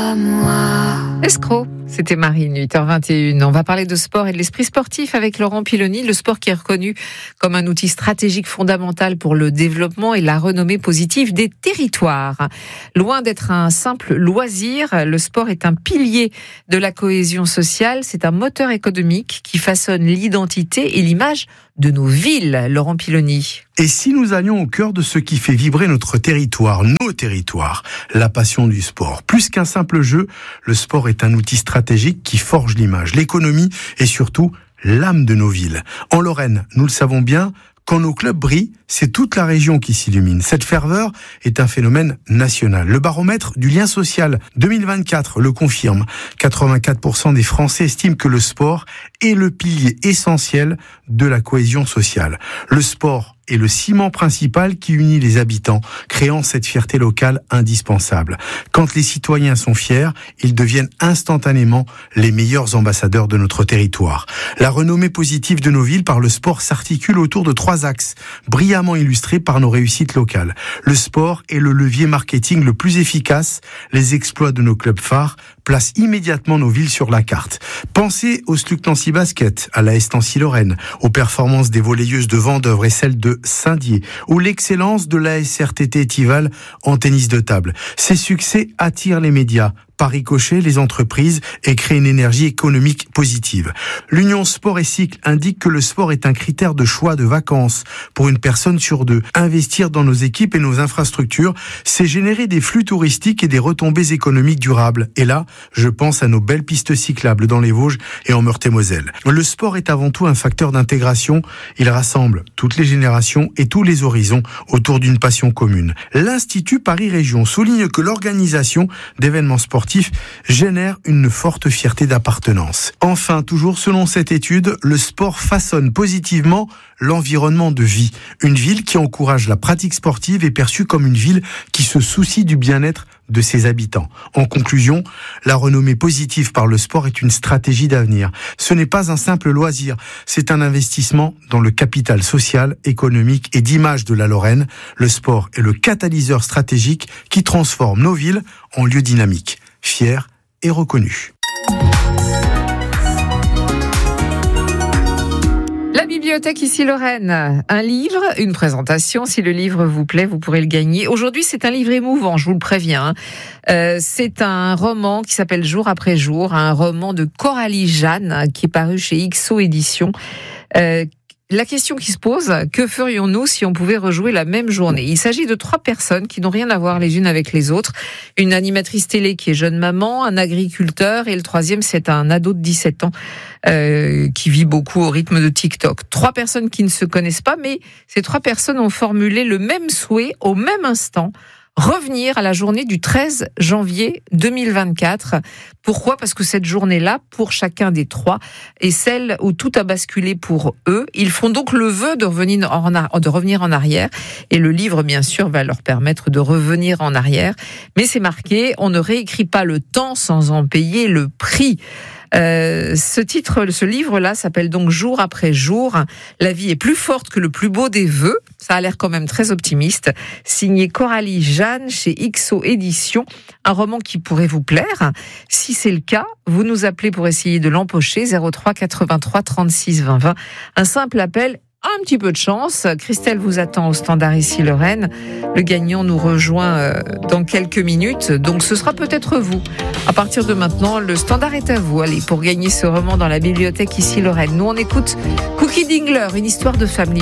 à moi. Escroc, c'était Marine, 8h21. On va parler de sport et de l'esprit sportif avec Laurent Piloni. Le sport qui est reconnu comme un outil stratégique fondamental pour le développement et la renommée positive des territoires. Loin d'être un simple loisir, le sport est un pilier de la cohésion sociale. C'est un moteur économique qui façonne l'identité et l'image de nos villes. Laurent Piloni. Et si nous allions au cœur de ce qui fait vibrer notre territoire, nos territoires, la passion du sport. Plus qu'un simple jeu, le sport est un outil stratégique qui forge l'image, l'économie et surtout l'âme de nos villes. En Lorraine, nous le savons bien, quand nos clubs brillent, c'est toute la région qui s'illumine. Cette ferveur est un phénomène national. Le baromètre du lien social 2024 le confirme. 84% des Français estiment que le sport est le pilier essentiel de la cohésion sociale. Le sport est le ciment principal qui unit les habitants, créant cette fierté locale indispensable. Quand les citoyens sont fiers, ils deviennent instantanément les meilleurs ambassadeurs de notre territoire. La renommée positive de nos villes par le sport s'articule autour de 3 axes, brillamment illustrés par nos réussites locales. Le sport est le levier marketing le plus efficace. Les exploits de nos clubs phares placent immédiatement nos villes sur la carte. Pensez au SLUC Nancy Basket, à l'AS Nancy Lorraine, aux performances des volleyeuses de Vendeuvre et celles de Saint-Dié, ou l'excellence de l'AS RTT Etival en tennis de table. Ces succès attirent les médias, par ricochet les entreprises et créent une énergie économique positive. L'Union Sport et Cycle indique que le sport est un critère de choix de vacances pour une personne sur 2. Investir dans nos équipes et nos infrastructures, c'est générer des flux touristiques et des retombées économiques durables. Et là, je pense à nos belles pistes cyclables dans les Vosges et en Meurthe-et-Moselle. Le sport est avant tout un facteur d'intégration. Il rassemble toutes les générations et tous les horizons autour d'une passion commune. L'Institut Paris Région souligne que l'organisation d'événements sportifs génère une forte fierté d'appartenance. Enfin, toujours selon cette étude, le sport façonne positivement l'environnement de vie. Une ville qui encourage la pratique sportive est perçue comme une ville qui se soucie du bien-être de ses habitants. En conclusion, la renommée positive par le sport est une stratégie d'avenir. Ce n'est pas un simple loisir, c'est un investissement dans le capital social, économique et d'image de la Lorraine. Le sport est le catalyseur stratégique qui transforme nos villes en lieux dynamiques, fiers et reconnus. La bibliothèque ici Lorraine, un livre, une présentation. Si le livre vous plaît, vous pourrez le gagner. Aujourd'hui, c'est un livre émouvant, je vous le préviens. C'est un roman qui s'appelle Jour après jour, un roman de Coralie Jeanne qui est paru chez XO Éditions. La question qui se pose, que ferions-nous si on pouvait rejouer la même journée ? Il s'agit de 3 personnes qui n'ont rien à voir les unes avec les autres. Une animatrice télé qui est jeune maman, un agriculteur et le 3e, c'est un ado de 17 ans qui vit beaucoup au rythme de TikTok. 3 personnes qui ne se connaissent pas, mais ces 3 personnes ont formulé le même souhait au même instant. Revenir à la journée du 13 janvier 2024. Pourquoi ? Parce que cette journée-là, pour chacun des 3, est celle où tout a basculé pour eux. Ils font donc le vœu de revenir en arrière. Et le livre, bien sûr, va leur permettre de revenir en arrière. Mais c'est marqué, on ne réécrit pas le temps sans en payer le prix. Ce livre-là s'appelle donc Jour après jour. La vie est plus forte que le plus beau des vœux. Ça a l'air quand même très optimiste. Signé Coralie Jeanne chez XO Éditions. Un roman qui pourrait vous plaire. Si c'est le cas, vous nous appelez pour essayer de l'empocher. 03 83 36 20 20. Un simple appel. Un petit peu de chance. Christelle vous attend au standard ici Lorraine. Le gagnant nous rejoint dans quelques minutes. Donc ce sera peut-être vous. À partir de maintenant, le standard est à vous. Allez, pour gagner ce roman dans la bibliothèque ici Lorraine. Nous on écoute Cookie Dingler, une histoire de famille.